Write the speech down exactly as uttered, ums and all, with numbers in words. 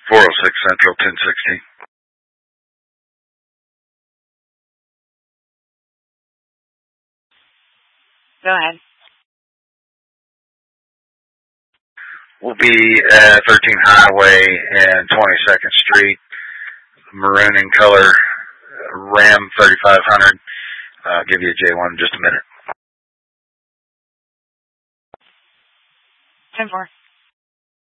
four oh six Central, ten sixty. Go ahead. We'll be at thirteen Highway and twenty-second Street, maroon in color, Ram thirty-five hundred. I'll give you a J one in just a minute. ten four.